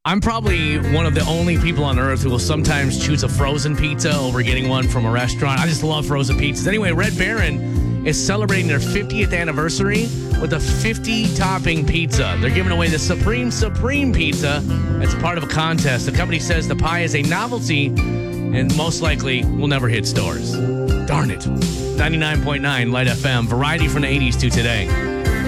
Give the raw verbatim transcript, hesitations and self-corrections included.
I'm probably one of the only people on earth who will sometimes choose a frozen pizza over getting one from a restaurant. I just love frozen pizzas. Anyway, Red Baron is celebrating their fiftieth anniversary with a fifty-topping pizza. They're giving away the Supreme Supreme Pizza as part of a contest. The company says the pie is a novelty and most likely will never hit stores. Darn it. ninety-nine point nine Light F M. Variety from the eighties to today.